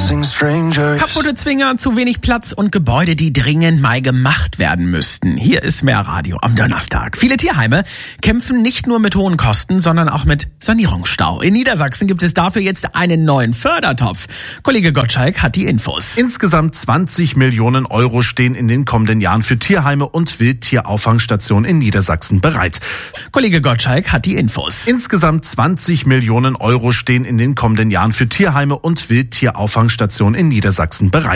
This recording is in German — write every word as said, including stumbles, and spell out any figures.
Kaputte Zwinger, zu wenig Platz und Gebäude, die dringend mal gemacht werden müssten. Hier ist mehr Radio am Donnerstag. Viele Tierheime kämpfen nicht nur mit hohen Kosten, sondern auch mit Sanierungsstau. In Niedersachsen gibt es dafür jetzt einen neuen Fördertopf. Kollege Gottschalk hat die Infos. Insgesamt zwanzig Millionen Euro stehen in den kommenden Jahren für Tierheime und Wildtierauffangsstationen in Niedersachsen bereit. Kollege Gottschalk hat die Infos. Insgesamt zwanzig Millionen Euro stehen in den kommenden Jahren für Tierheime und Wildtierauffangsstationen in Niedersachsen bereit.